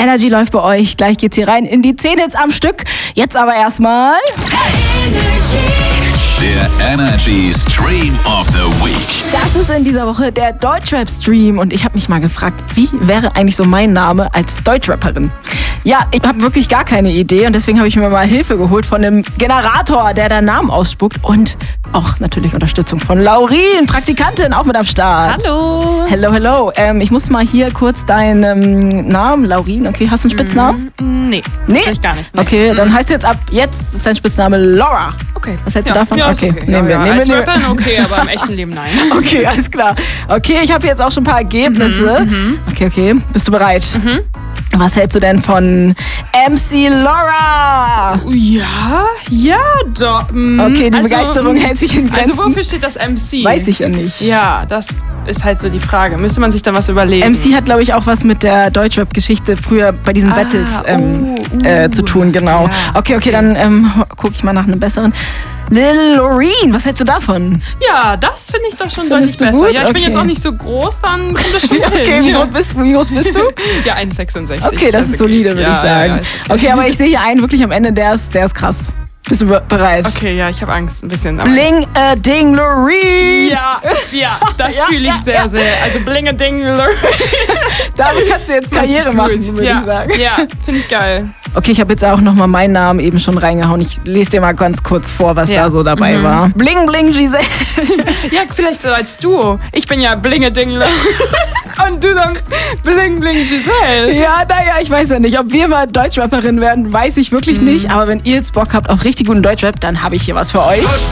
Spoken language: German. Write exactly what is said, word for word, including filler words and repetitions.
Energy läuft bei euch. Gleich geht's hier rein in die zehn Hits am Stück. Jetzt aber erstmal Der Energy Stream of the Week. Das ist in dieser Woche der Deutschrap-Stream und ich habe mich mal gefragt, wie wäre eigentlich so mein Name als Deutschrapperin? Ja, ich habe wirklich gar keine Idee und deswegen habe ich mir mal Hilfe geholt von einem Generator, der da Namen ausspuckt und auch natürlich Unterstützung von Laurin, Praktikantin, auch mit am Start. Hallo. Hello, hello. Ähm, ich muss mal hier kurz deinen ähm, Namen, Laurin, okay, hast du einen Spitznamen? Mm, nee, Nee? ich gar nicht. Nee. Okay, dann heißt jetzt ab jetzt ist dein Spitzname Laura. Okay. Was hältst ja. du davon? Ja, okay, ist okay. nehmen wir. Ja, ja. Nehmen Als wir, Rapperin okay, aber im echten Leben nein. Okay, alles klar. Okay, ich habe jetzt auch schon ein paar Ergebnisse. Mhm, okay, okay. Bist du bereit? Mhm. Was hältst du denn von M C Laura? Ja, ja, doch. Mm, Okay, die also, Begeisterung hält sich in Grenzen. Also wofür steht das M C? Weiß ich ja nicht. Ja, das ist halt so die Frage. Müsste man sich da was überlegen? M C hat, glaube ich, auch was mit der Deutschrap-Geschichte früher bei diesen Ah, Battles ähm, oh, uh, äh, zu tun, genau. ja, okay, okay, dann ähm, gucke ich mal nach einem besseren. Lil Loreen, was hältst du davon? Ja, das finde ich doch schon Findest deutlich du besser. gut? Ja, ich Okay. bin jetzt auch nicht so groß, dann kommt das schon Okay, hin. wie Ja. groß bist, wie groß bist du? Ja, eins Komma sechsundsechzig. Okay, das ist solide, würde ja, ich sagen. Ja, ja, ist okay. Okay, aber ich sehe hier einen wirklich am Ende, der ist, der ist krass. Bist du be- bereit? Okay, ja, ich habe Angst ein bisschen. aber- Bling a Ding Loreen! Ja, ja, das Ja, fühle ich ja, sehr, ja. sehr. Also Blinge-Ding. Damit kannst du jetzt Karriere machen, würde ja, ich sagen. Ja, finde ich geil. Okay, ich habe jetzt auch nochmal meinen Namen eben schon reingehauen. Ich lese dir mal ganz kurz vor, was Ja. da so dabei war. Bling Bling Giselle. Ja, vielleicht so als Duo. Ich bin ja Blinge-Ding. Und du dann Bling Bling Giselle. Ja, naja, ich weiß ja nicht. Ob wir mal Deutschrapperin werden, weiß ich wirklich nicht. Aber wenn ihr jetzt Bock habt auf richtig guten Deutschrap, dann habe ich hier was für euch.